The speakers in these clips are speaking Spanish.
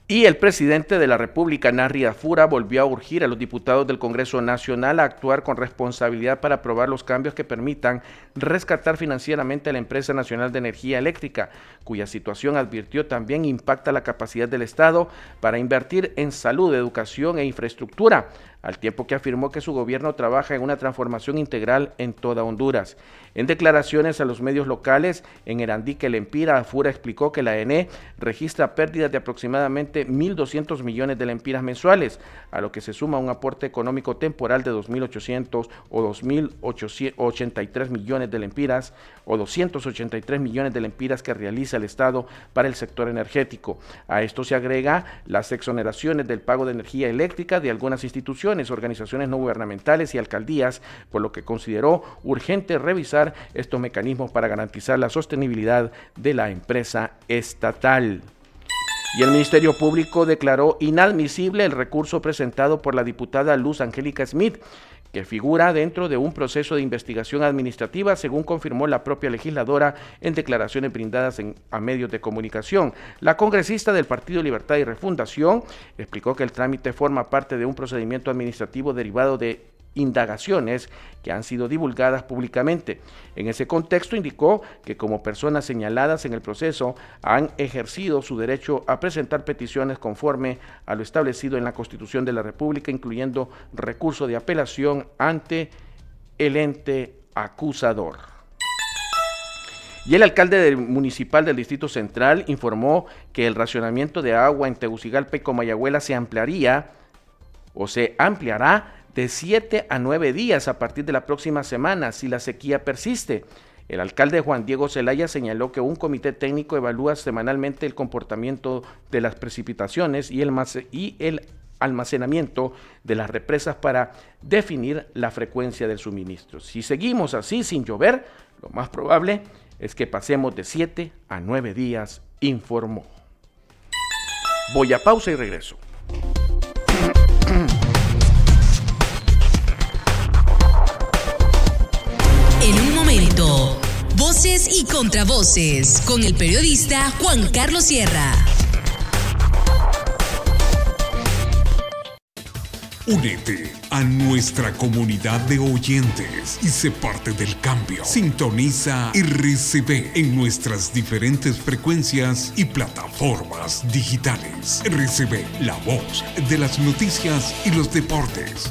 Y el presidente de la República, Narri Afura, volvió a urgir a los diputados del Congreso Nacional a actuar con responsabilidad para aprobar los cambios que permitan rescatar financieramente a la Empresa Nacional de Energía Eléctrica, cuya situación, advirtió, también impacta la capacidad del Estado para invertir en salud, educación e infraestructura, al tiempo que afirmó que su gobierno trabaja en una transformación integral en toda Honduras. En declaraciones a los medios locales en Erandique, Lempira, Afura explicó que la ENE registra pérdidas de aproximadamente 1.200 millones de lempiras mensuales, a lo que se suma un aporte económico temporal de 2.800 o 2.083 millones de lempiras o 283 millones de lempiras que realiza el Estado para el sector energético. A esto se agrega las exoneraciones del pago de energía eléctrica de algunas instituciones, organizaciones no gubernamentales y alcaldías, por lo que consideró urgente revisar estos mecanismos para garantizar la sostenibilidad de la empresa estatal. Y el Ministerio Público declaró inadmisible el recurso presentado por la diputada Luz Angélica Smith, que figura dentro de un proceso de investigación administrativa, según confirmó la propia legisladora en declaraciones brindadas a medios de comunicación. La congresista del Partido Libertad y Refundación explicó que el trámite forma parte de un procedimiento administrativo derivado de indagaciones que han sido divulgadas públicamente. En ese contexto indicó que como personas señaladas en el proceso han ejercido su derecho a presentar peticiones conforme a lo establecido en la Constitución de la República, incluyendo recurso de apelación ante el ente acusador. Y el alcalde municipal del Distrito Central informó que el racionamiento de agua en Tegucigalpa y Comayagüela se ampliará de 7 a 9 días a partir de la próxima semana si la sequía persiste. El alcalde Juan Diego Zelaya señaló que un comité técnico evalúa semanalmente el comportamiento de las precipitaciones y el almacenamiento de las represas para definir la frecuencia del suministro. Si seguimos así sin llover, lo más probable es que pasemos de 7 a 9 días, informó. Voy a pausa y regreso. En un momento, voces y contravoces con el periodista Juan Carlos Sierra. Únete a nuestra comunidad de oyentes y sé parte del cambio. Sintoniza RCB en nuestras diferentes frecuencias y plataformas digitales. RCB, la voz de las noticias y los deportes.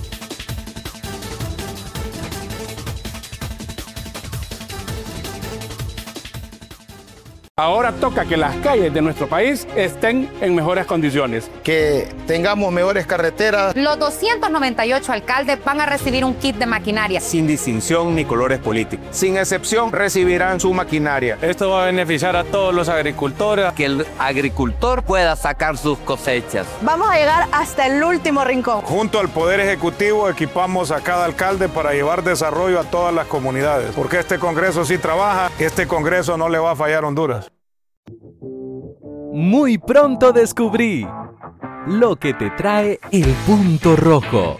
Ahora toca que las calles de nuestro país estén en mejores condiciones. Que tengamos mejores carreteras. Los 298 alcaldes van a recibir un kit de maquinaria. Sin distinción ni colores políticos. Sin excepción recibirán su maquinaria. Esto va a beneficiar a todos los agricultores. Que el agricultor pueda sacar sus cosechas. Vamos a llegar hasta el último rincón. Junto al Poder Ejecutivo equipamos a cada alcalde para llevar desarrollo a todas las comunidades. Porque este Congreso sí trabaja, este Congreso no le va a fallar a Honduras. Muy pronto descubrí lo que te trae el punto rojo.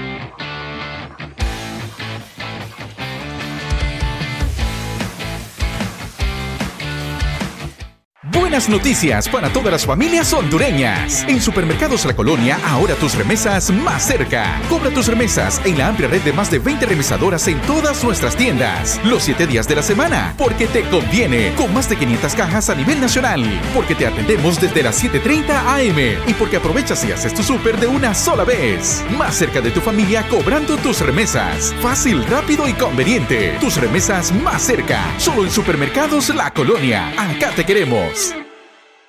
Buenas noticias para todas las familias hondureñas. En Supermercados La Colonia, ahora tus remesas más cerca. Cobra tus remesas en la amplia red de más de 20 remesadoras en todas nuestras tiendas. Los 7 días de la semana, porque te conviene. Con más de 500 cajas a nivel nacional. Porque te atendemos desde las 7:30 AM. Y porque aprovechas y haces tu súper de una sola vez. Más cerca de tu familia cobrando tus remesas. Fácil, rápido y conveniente. Tus remesas más cerca. Solo en Supermercados La Colonia. Acá te queremos.